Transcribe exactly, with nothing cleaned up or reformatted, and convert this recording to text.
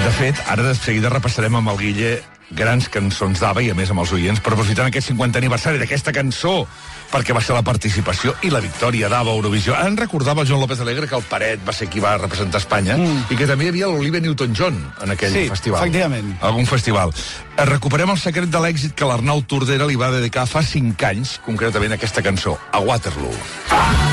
De fet, ara de seguida repassarem amb el Guille grans cançons d'Ava i a més amb els oients, però aprofitant aquest cinquantè aniversari d'aquesta cançó, perquè va ser la participació i la victòria d'Ava a Eurovisió. Ara en recordava el Joan López Alegre que el Paret va ser qui va representar Espanya mm. i que també hi havia l'Olivia Newton-John en aquell sí, festival. Sí, efectivament. Algun festival. Recuperem el secret de l'èxit que l'Arnau Tordera li va dedicar fa cinc anys, concretament aquesta cançó, a Waterloo.